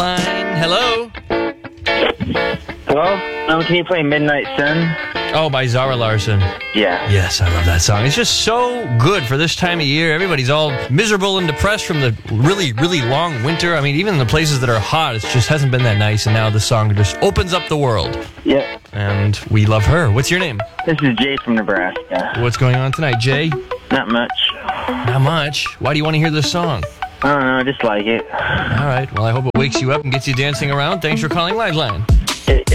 Line. Hello. Hello? Can you play Midnight Sun? Oh, by Zara Larsson. Yeah. Yes, I love that song. It's just so good for this time of year. Everybody's all miserable and depressed from the really, really long winter. I mean, even in the places that are hot, it just hasn't been that nice, and now the song just opens up the world. Yep. And we love her. What's your name? This is Jay from Nebraska. What's going on tonight, Jay? Not much. Not much. Why do you want to hear this song? I don't know, I just like it. All right. Well, I hope it wakes you up and gets you dancing around. Thanks for calling Liveline.